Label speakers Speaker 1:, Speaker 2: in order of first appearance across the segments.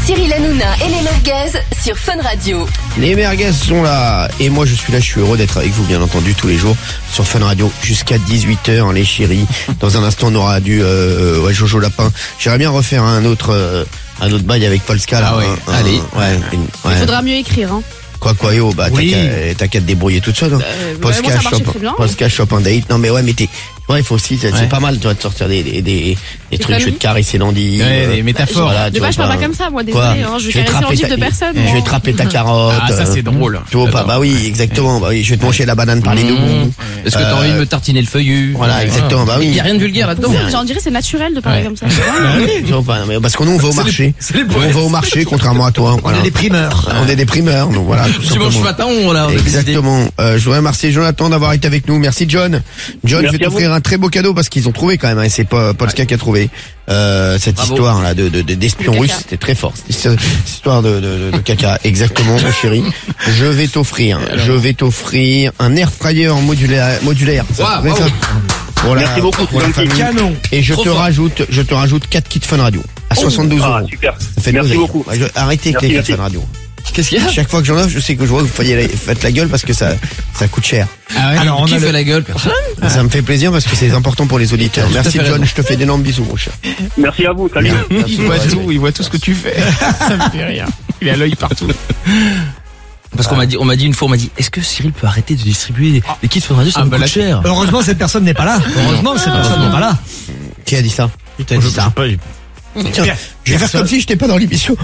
Speaker 1: Cyril Hanouna et les merguez sur Fun Radio.
Speaker 2: Les merguez sont là et moi je suis là, je suis heureux d'être avec vous bien entendu tous les jours sur Fun Radio jusqu'à 18h les chéris. Dans un instant on aura du Jojo Lapin. J'aimerais bien refaire un autre bail avec Polska là.
Speaker 3: Ah ouais. Allez.
Speaker 4: Il faudra mieux écrire hein.
Speaker 2: Quoi yo, bah
Speaker 3: oui.
Speaker 2: t'as qu'à te débrouiller toute seule. Hein. Polska shop un date. Non mais ouais mais il faut aussi, c'est pas mal, tu vois, de sortir des trucs, je vais te caresser Landy.
Speaker 3: Ouais, des métaphores.
Speaker 2: Voilà,
Speaker 4: je parle pas comme ça, moi, désolé, hein, je vais caresser l'endive de personne.
Speaker 2: Je vais te râper ta carotte.
Speaker 3: Ah, ça c'est drôle.
Speaker 2: Tu vois pas, bah oui, exactement, bah oui, je vais te manger la banane par les deux bouts.
Speaker 5: Est-ce que t'as envie de me tartiner le feuillu?
Speaker 2: Voilà, exactement, bah oui.
Speaker 5: Il y a rien de vulgaire là-dedans.
Speaker 4: J'en dirais c'est naturel de parler comme ça.
Speaker 2: Tu vois pas, parce qu'on nous on va au marché. On va au marché, contrairement à toi.
Speaker 3: On est des primeurs.
Speaker 2: On est des primeurs, donc voilà.
Speaker 5: Dimanche matin, on
Speaker 2: exactement. Je voudrais remercier Jonathan d'avoir été avec nous. Merci John. John, je vais t'offrir un très beau cadeau parce qu'ils ont trouvé quand même, hein, c'est pas Polska qui a trouvé cette histoire là d'espion russe, c'était très fort. Cette histoire de caca, exactement mon chéri. Je vais t'offrir un air fryer modulaire.
Speaker 6: Merci beaucoup, c'est
Speaker 2: canon. Et je te rajoute 4 kits Fun Radio à 72 €.
Speaker 6: Ah, super.
Speaker 2: Ça fait
Speaker 6: merci beaucoup.
Speaker 2: Arrêtez avec les kits Fun Radio.
Speaker 5: Qu'est-ce qu'il y a?
Speaker 2: Chaque fois que j'en offre, je sais que je vois que vous faites la gueule parce que ça coûte cher.
Speaker 5: Ah ouais, alors qui fait la gueule? Personne.
Speaker 2: Ça me fait plaisir parce que c'est important pour les auditeurs. Merci John, je te fais d'énormes bisous mon cher.
Speaker 6: Merci à vous, salut.
Speaker 3: Il voit tout ce que tu fais. Ça me fait rire. Il a l'œil partout.
Speaker 5: Parce qu'on m'a dit une fois, est-ce que Cyril peut arrêter de distribuer les kits Fun Radio, ça me coûte cher.
Speaker 7: Heureusement cette personne n'est pas là.
Speaker 2: Qui a dit ça?
Speaker 7: Qui t'a dit ça?
Speaker 2: Tiens, je vais faire comme si j'étais pas dans l'émission.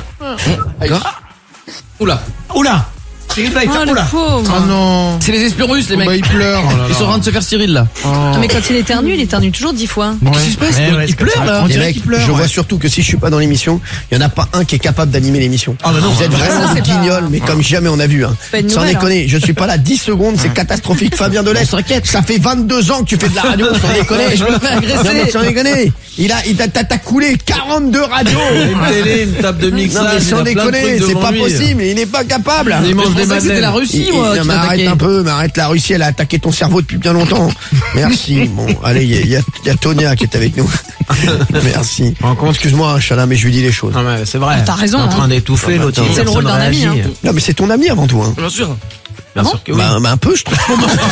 Speaker 5: Oula.
Speaker 7: Cyril va y faire oula.
Speaker 4: Oh
Speaker 5: non. C'est les espions russes, les mecs.
Speaker 3: Bah, ils pleurent.
Speaker 5: Ils sont en train de se faire Cyril là.
Speaker 4: Mais quand il éternue toujours 10 fois.
Speaker 5: Qu'est-ce qui se passe? Il pleure là.
Speaker 2: Les mecs, je vois surtout que si je suis pas dans l'émission, il y en a pas un qui est capable d'animer l'émission. Vous êtes vraiment des guignols, mais comme jamais on a vu. Sans déconner, je suis pas là 10 secondes, c'est catastrophique. Fabien Delesse, ça fait 22 ans que tu fais de la radio, sans déconner.
Speaker 5: Je me fais agresser.
Speaker 2: Sans déconner. T'as coulé 42 radios.
Speaker 5: Une télé, une table de mixage.
Speaker 2: Non mais sans déconner, c'est pas possible, il n'est pas capable.
Speaker 5: Il mange des madeleines. C'était la Russie, moi.
Speaker 2: Mais arrête un peu, la Russie, elle a attaqué ton cerveau depuis bien longtemps. Merci. Bon, allez, il y a Tonia qui est avec nous. Merci. Excuse-moi, Chala, mais je lui dis les choses.
Speaker 7: Non mais c'est vrai.
Speaker 4: T'as raison.
Speaker 7: T'es en train d'étouffer l'autre.
Speaker 4: C'est le rôle d'un ami.
Speaker 2: Non mais c'est ton ami avant tout.
Speaker 5: Bien sûr.
Speaker 7: Bien sûr que oui.
Speaker 2: Bah un peu, je trouve.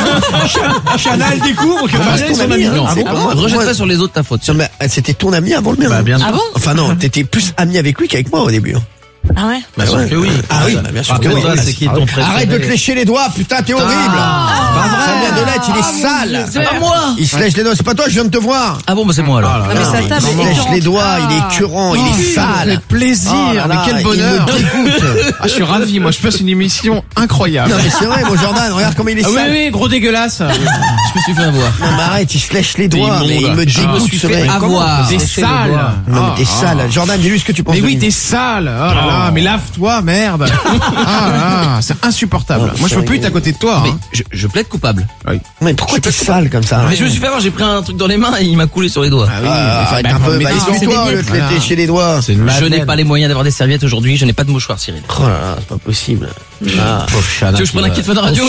Speaker 7: Chana, elle découvre que
Speaker 2: c'est ton ami.
Speaker 5: Non, c'est pas moi. Rejette pas sur les autres ta faute.
Speaker 2: Mais c'était ton ami avant le mien.
Speaker 7: Bah bien sûr.
Speaker 4: Ah bon?
Speaker 2: Enfin non, t'étais plus ami avec lui qu'avec moi au début.
Speaker 4: Ah ouais?
Speaker 7: Bien sûr que oui.
Speaker 2: Ah oui, bien sûr que oui.
Speaker 7: C'est qui ton préféré?
Speaker 2: Arrête de te lécher les doigts, putain, t'es horrible. Fabien Delette, il est sale.
Speaker 5: C'est pas moi.
Speaker 2: Il se lèche les doigts, c'est pas toi, je viens de te voir.
Speaker 5: Ah bon, bah c'est moi alors.
Speaker 4: Mais sa table
Speaker 2: Il se lèche les doigts, il est écœurant, il est
Speaker 3: Ça
Speaker 2: sale.
Speaker 3: fait plaisir. Mais quel bonheur.
Speaker 2: Il me dégoûte.
Speaker 3: Ah, je suis ravi. Moi, je passe une émission incroyable.
Speaker 2: Non mais c'est vrai, mon Jordan, regarde comment il est sale.
Speaker 3: Oui, gros dégueulasse.
Speaker 5: Je me suis fait avoir.
Speaker 2: Non mais arrête, il se lèche les doigts, mais il me dégoûte ce mec.
Speaker 5: avoir.
Speaker 3: T'es sale.
Speaker 2: Non mais t'es sale. Jordan, dis-lui ce que tu penses
Speaker 3: Mais
Speaker 2: de
Speaker 3: oui,
Speaker 2: lui.
Speaker 3: t'es sale. Oh là là, mais lave-toi, merde. C'est insupportable. Moi, je peux plus être à côté de toi.
Speaker 5: Mais
Speaker 3: Hein.
Speaker 5: je plaide coupable.
Speaker 2: Mais pourquoi t'es sale comme ça?
Speaker 5: Mais je me suis fait avoir, j'ai pris un truc dans les mains et il m'a coulé sur les doigts.
Speaker 2: Arrête un peu, bah essuie-toi au lieu de te lécher les doigts.
Speaker 5: Je n'ai pas les moyens d'avoir des serviettes aujourd'hui, je n'ai pas de mouchoir, Cyril.
Speaker 2: Oh là là, c'est pas possible.
Speaker 7: Pauvre Chana.
Speaker 5: Tu veux que je prenne un kit Fun Radio?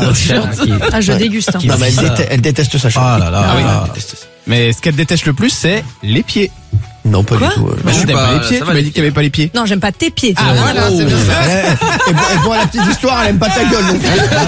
Speaker 4: Ah, je déguste.
Speaker 2: Non mais elle déteste ça.
Speaker 7: Ah là là.
Speaker 3: Ah oui. Mais ce qu'elle déteste le plus, c'est les pieds.
Speaker 2: Non, pas du tout.
Speaker 3: Bah,
Speaker 5: je
Speaker 3: t'aimes
Speaker 5: pas-
Speaker 3: pas les pieds.
Speaker 5: ça
Speaker 3: Tu
Speaker 5: va,
Speaker 3: m'as
Speaker 5: les
Speaker 3: dit qu'il n'y avait pas les pieds.
Speaker 4: Non, j'aime pas tes pieds.
Speaker 3: Ah voilà, c'est bien ça.
Speaker 2: Et pour la petite histoire, elle aime pas ta gueule non plus.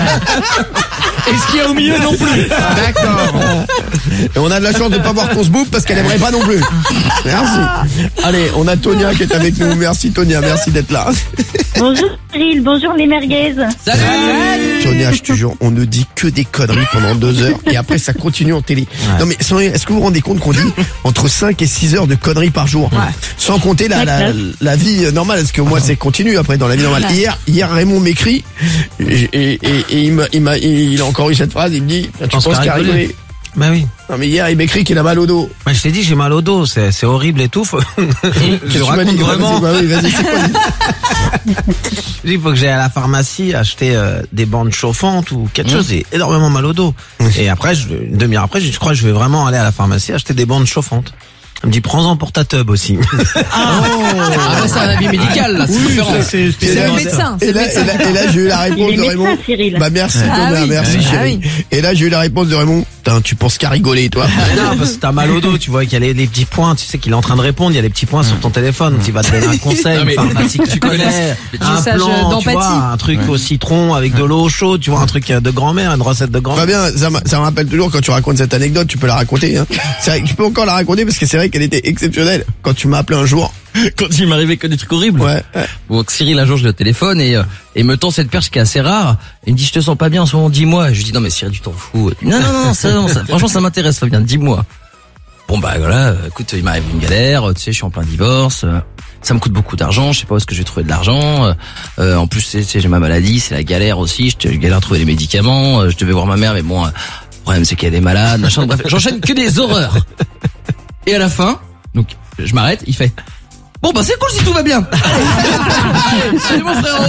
Speaker 3: Et ce qu'il y a au milieu non plus. D'accord.
Speaker 2: Et on a de la chance de pas voir qu'on se bouffe parce qu'elle aimerait pas non plus. Merci. Allez, on a Tonia qui est avec nous. Merci Tonia, merci d'être là.
Speaker 8: Bonjour Cyril, bonjour les merguez.
Speaker 5: Salut.
Speaker 2: Tonia, je te jure, on ne dit que des conneries pendant 2 heures et après ça continue en télé. Non mais est-ce que vous vous rendez compte qu'on dit entre 5 et 6 heures de conneries par jour, sans compter la vie normale, parce que moi c'est continu après dans la vie normale. Hier Raymond m'écrit et il a encore eu cette phrase, il me dit tu penses qu'il a rigolé?
Speaker 7: Bah oui.
Speaker 2: Non mais hier il m'écrit qu'il a mal au dos.
Speaker 7: Bah, je t'ai dit j'ai mal au dos, c'est horrible et tout.
Speaker 2: Tu racontes vraiment. Bah oui, vas-y, c'est quoi?
Speaker 7: Il faut que j'aille à la pharmacie acheter des bandes chauffantes ou quelque chose. J'ai énormément mal au dos. Et après, une demi-heure après, je crois que je vais vraiment aller à la pharmacie acheter des bandes chauffantes. Elle me dit prends-en pour ta tub aussi.
Speaker 5: Ah, c'est un avis médical là, c'est différent.
Speaker 3: C'est
Speaker 4: C'est le médecin.
Speaker 2: Et là j'ai eu la réponse
Speaker 8: Il est
Speaker 2: de Raymond.
Speaker 8: médecin, Cyril.
Speaker 2: Bah merci
Speaker 4: Ah
Speaker 2: Thomas,
Speaker 4: oui.
Speaker 2: merci
Speaker 4: Ah
Speaker 2: chérie.
Speaker 4: oui.
Speaker 2: Et là j'ai eu la réponse de Raymond. hein. Tu penses qu'à rigoler, toi.
Speaker 7: Non, parce que t'as mal au dos, tu vois qu'il y a les petits points, tu sais qu'il est en train de répondre, il y a les petits points sur ton téléphone, tu vas te donner un conseil, une pharmacie que tu connais, un
Speaker 4: Message
Speaker 7: plan, tu
Speaker 4: d'empathie.
Speaker 7: vois, un truc au citron avec de l'eau chaude, tu vois, un truc de grand-mère, une recette de grand-mère.
Speaker 2: Fabien, ça me rappelle toujours quand tu racontes cette anecdote, tu peux la raconter, hein. C'est vrai que tu peux encore la raconter parce que c'est vrai qu'elle était exceptionnelle. Quand tu m'as appelé un jour.
Speaker 5: Quand il m'arrivait que des trucs horribles.
Speaker 2: Ouais.
Speaker 5: Bon, Cyril, un jour, je l'ai au téléphone et me tend cette perche qui est assez rare. Il me dit, je te sens pas bien en ce moment, dis-moi. Je lui dis, non, mais Cyril, tu t'en fous. Non, franchement, ça m'intéresse, Fabien, dis-moi. Bon, bah, voilà, écoute, il m'arrive une galère, tu sais, je suis en plein divorce, ça me coûte beaucoup d'argent, je sais pas où est-ce que je vais trouver de l'argent, en plus, tu sais, j'ai ma maladie, c'est la galère aussi, je galère à trouver des médicaments, je devais voir ma mère, mais bon, le problème, c'est qu'elle est malade, machin, bref, j'enchaîne que des horreurs. Et à la fin, donc, je m'arrête, il fait, bon, bah, c'est cool si tout va bien. Salut mon frérot.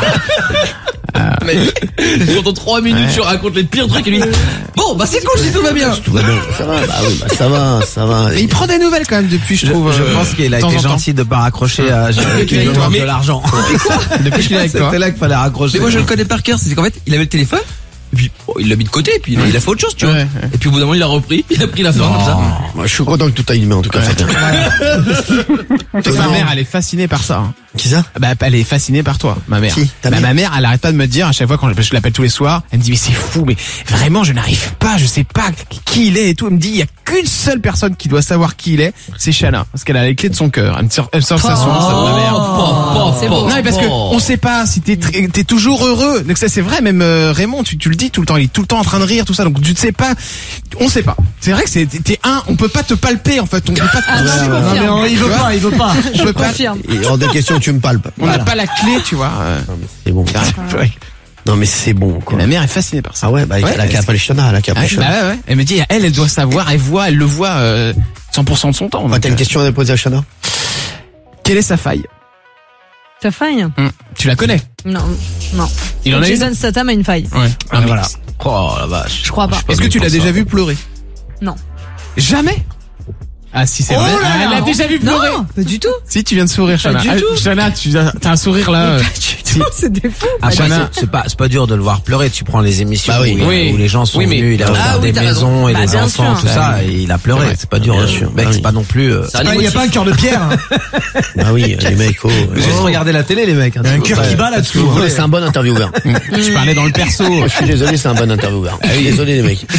Speaker 5: Mec, pendant 3 minutes, je raconte les pires trucs et lui, bon, bah, c'est cool si tout va bien.
Speaker 2: Tout va bien, ça va, bah oui, bah ça va.
Speaker 3: Et il prend des nouvelles quand même depuis, je trouve.
Speaker 7: Je pense qu'il a
Speaker 3: de temps
Speaker 7: été
Speaker 3: en temps.
Speaker 7: gentil de pas raccrocher à Jérémy qui lui demande de l'argent.
Speaker 3: Depuis qu'il est avec toi.
Speaker 7: C'était là qu'il fallait raccrocher.
Speaker 5: Mais moi, je le connais par cœur, c'est qu'en fait, il avait le téléphone, et puis, bon, il l'a mis de côté, et puis il a fait autre chose, tu vois.
Speaker 3: Ouais.
Speaker 5: Et puis au bout d'un moment, il l'a repris, il a pris la fin, comme ça.
Speaker 2: Moi, je suis content que tout aille bien, en tout cas, Fabien.
Speaker 3: Ma mère, elle est fascinée par ça. Hein.
Speaker 2: Qui ça?
Speaker 3: Bah, elle est fascinée par toi, ma mère.
Speaker 2: Qui? Ta mère?
Speaker 3: Ma mère, elle arrête pas de me dire à chaque fois quand je l'appelle tous les soirs, elle me dit mais c'est fou, mais vraiment je n'arrive pas, je sais pas qui il est et tout. Elle me dit il y a qu'une seule personne qui doit savoir qui il est, c'est Chana, parce qu'elle a les clés de son cœur. Elle sort ça souvent, ça, ma mère.
Speaker 5: C'est
Speaker 3: Non mais parce que on sait pas si t'es toujours heureux. Donc ça c'est vrai, même Raymond, tu le dis tout le temps, il est tout le temps en train de rire, tout ça. Donc tu ne sais pas, on sait pas. C'est vrai que on peut pas te palper en fait, on peut pas.
Speaker 4: Ah non, je confirme.
Speaker 7: il veut pas.
Speaker 3: Je peux pas.
Speaker 4: Confirme.
Speaker 2: Et hors de question que tu me palpes.
Speaker 3: On n'a pas la clé, tu vois.
Speaker 2: C'est bon. Non, mais c'est bon, quoi.
Speaker 3: Ma mère est fascinée par ça.
Speaker 2: Ah ouais, bah, elle a qu'à appeler Chana,
Speaker 3: Ouais. Elle me dit, elle doit savoir, elle le voit 100% de son temps.
Speaker 2: Bah,
Speaker 3: Donc,
Speaker 2: t'as une question à poser à Chana?
Speaker 3: quelle est sa faille?
Speaker 4: Ta faille?
Speaker 3: Tu la connais?
Speaker 4: Non.
Speaker 3: Il en a une?
Speaker 4: Jason Statham a une faille.
Speaker 3: Ouais.
Speaker 7: Ah, voilà. Oh la vache.
Speaker 4: Je crois pas.
Speaker 3: Est-ce que tu l'as déjà vu pleurer?
Speaker 4: Non.
Speaker 3: Jamais? Ah si, c'est
Speaker 4: Oh
Speaker 3: vrai.
Speaker 4: là là.
Speaker 3: Elle l'a déjà vu pleurer.
Speaker 4: Non, pas du tout.
Speaker 3: Si, tu viens de sourire, Chana.
Speaker 4: du tout.
Speaker 3: Chana, t'as un sourire là.
Speaker 4: C'est des fous.
Speaker 7: Après,
Speaker 3: Chana.
Speaker 7: c'est pas dur de le voir pleurer. Tu prends les émissions
Speaker 2: Bah oui.
Speaker 7: où les gens sont
Speaker 3: Oui, mais-
Speaker 7: venus, il a offert
Speaker 5: Ah oui,
Speaker 7: des
Speaker 5: t'as raison.
Speaker 7: maisons et
Speaker 4: Bah,
Speaker 7: des
Speaker 4: bien
Speaker 7: enfants,
Speaker 4: sûr.
Speaker 7: tout ça, et il a pleuré.
Speaker 3: Ouais.
Speaker 7: C'est pas dur.
Speaker 2: Bien sûr.
Speaker 7: Mec,
Speaker 2: Ah
Speaker 7: c'est
Speaker 2: oui.
Speaker 7: pas non plus.
Speaker 9: Il n'y a pas un cœur de pierre. Hein.
Speaker 2: Ah oui, les mecs, oh.
Speaker 7: Juste regarder la télé, les mecs.
Speaker 9: Il y a un cœur qui bat là-dessous.
Speaker 2: Ouais, c'est un bon intervieweur.
Speaker 3: Je parlais dans le perso.
Speaker 2: Je suis désolé, c'est un bon intervieweur. Je suis désolé, les mecs.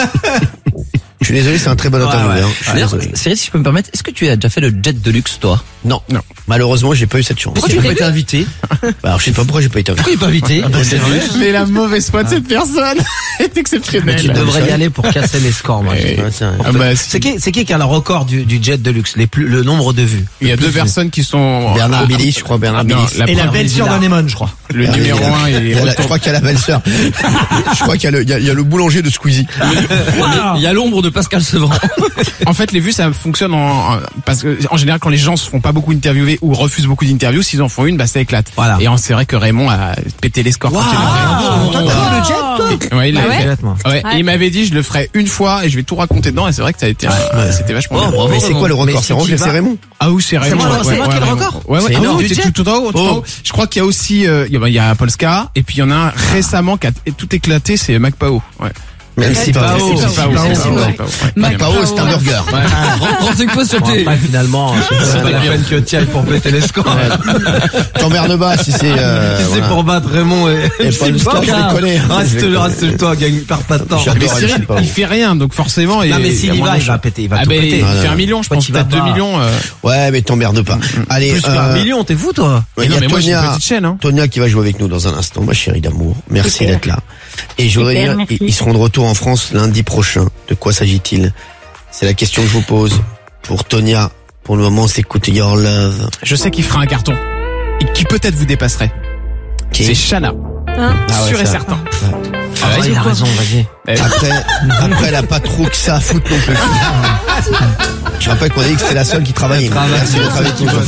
Speaker 2: Je suis désolé, c'est un très bon intervieweur. Je suis
Speaker 5: D'ailleurs,
Speaker 2: désolé.
Speaker 5: Cyril, si je peux me permettre, est-ce que tu as déjà fait le jet de luxe, toi?
Speaker 2: Non.
Speaker 3: Non.
Speaker 2: Malheureusement, j'ai pas eu cette chance.
Speaker 5: Pourquoi tu n'as pas été invité?
Speaker 2: Bah, alors, je sais pas pourquoi j'ai pas été invité.
Speaker 5: Pourquoi il est pas invité?
Speaker 3: Mais la mauvaise foi de cette personne est exceptionnelle.
Speaker 7: Tu devrais y aller pour casser les scores, moi.
Speaker 3: Ouais.
Speaker 2: Ouais, c'est un-
Speaker 3: Ah bah, si.
Speaker 7: C'est qui a le record du jet de luxe, le nombre de vues?
Speaker 3: Il y a deux personnes qui sont
Speaker 2: Bernard Billy, je crois, Bernard
Speaker 3: Non,
Speaker 2: Billy.
Speaker 9: Et la
Speaker 3: première-
Speaker 9: belle-sœur d'Anémone, je crois.
Speaker 3: le numéro 1
Speaker 2: Il y a
Speaker 3: est
Speaker 2: la- je crois qu'il y a la belle-sœur. Je crois qu'il y a le boulanger de Squeezie.
Speaker 5: Il y a l'ombre de Pascal Sevran.
Speaker 3: En fait, les vues, ça fonctionne parce que en général, quand les gens se font pas beaucoup interviewer ou refusent beaucoup d'interviews, s'ils en font une, bah ça éclate.
Speaker 7: Voilà.
Speaker 3: Et c'est vrai que Raymond a pété les scores quand il l'a
Speaker 9: Toi, t'as vu le jet, toi
Speaker 3: fait. Ouais, il
Speaker 4: Bah
Speaker 3: l'a
Speaker 4: ouais.
Speaker 3: fait.
Speaker 7: Complètement.
Speaker 3: Ouais.
Speaker 4: Ouais.
Speaker 3: Et il m'avait dit, je le ferai une fois et je vais tout raconter dedans. Et c'est vrai que ça a été, c'était vachement bien.
Speaker 5: bravo.
Speaker 2: Mais c'est quoi le record?
Speaker 7: Mais
Speaker 2: C'est
Speaker 7: si
Speaker 2: Roger,
Speaker 7: tu
Speaker 2: c'est
Speaker 7: vas-
Speaker 2: Raymond.
Speaker 3: Ah oui, c'est Raymond.
Speaker 7: moi, c'est moi qui ai le
Speaker 3: Raymond.
Speaker 7: record.
Speaker 3: Ouais,
Speaker 2: C'est
Speaker 3: ah
Speaker 2: énorme.
Speaker 3: oui, c'est tout en haut, tout en haut. Je crois qu'il y a aussi, il y a Polska et puis il y en a un récemment qui a tout éclaté, c'est Mac Pao. Ouais.
Speaker 2: Même si pas.
Speaker 3: Pao,
Speaker 2: Même si
Speaker 3: c'est Pao,
Speaker 2: pas.
Speaker 3: c'est Pao,
Speaker 4: ouais.
Speaker 3: c'est Pao, ouais.
Speaker 4: Mac
Speaker 2: Pao, c'est un burger.
Speaker 5: Renseigne-toi sur
Speaker 7: Bon,
Speaker 5: tes...
Speaker 7: après, finalement, c'est pas la peine que tu ailles pour péter les scores.
Speaker 2: T'emmerdes pas si c'est,
Speaker 7: Si c'est
Speaker 2: voilà.
Speaker 7: pour battre Raymond
Speaker 2: Et Paul Scott, je les connais.
Speaker 7: Reste-toi, gagne, perds pas de temps.
Speaker 2: J'adore.
Speaker 3: Mais
Speaker 2: Alexis
Speaker 3: Cyril,
Speaker 2: Pao.
Speaker 3: il fait rien, donc forcément.
Speaker 7: Non, mais s'il y va, il va péter, il va
Speaker 3: Ah
Speaker 7: tout
Speaker 3: ben,
Speaker 7: péter.
Speaker 3: il fait
Speaker 2: non.
Speaker 3: 1 million, je
Speaker 7: Pourquoi
Speaker 3: pense,
Speaker 7: t'y vas
Speaker 3: peut-être 2
Speaker 7: pas
Speaker 3: millions.
Speaker 2: Ouais, mais t'emmerdes pas. Allez,
Speaker 7: Plus qu'un million, t'es fou, toi?
Speaker 2: il y
Speaker 3: non,
Speaker 2: a
Speaker 3: mais moi, j'ai une
Speaker 2: Tonia,
Speaker 3: petite chaîne, hein.
Speaker 2: Tonia qui va jouer avec nous dans un instant, ma chérie d'amour. Merci
Speaker 8: Super.
Speaker 2: d'être là. Et je voudrais
Speaker 8: Super,
Speaker 2: dire,
Speaker 8: merci.
Speaker 2: ils seront de retour en France lundi prochain. De quoi s'agit-il? C'est la question que je vous pose. Pour Tonia, pour le moment, c'est Écoute Your Love.
Speaker 3: Je sais qu'il fera un carton. Et qui peut-être vous dépasserait.
Speaker 2: Qui?
Speaker 3: C'est Chana.
Speaker 4: Hein?
Speaker 2: Ah ouais,
Speaker 3: Sûr et
Speaker 2: ça.
Speaker 3: certain.
Speaker 7: Ah, il a raison, vas-y.
Speaker 2: Après, elle a pas trop que ça à foutre non plus. Je rappelle qu'on a dit que c'était la seule qui travaillait. Merci de travailler tous les jours.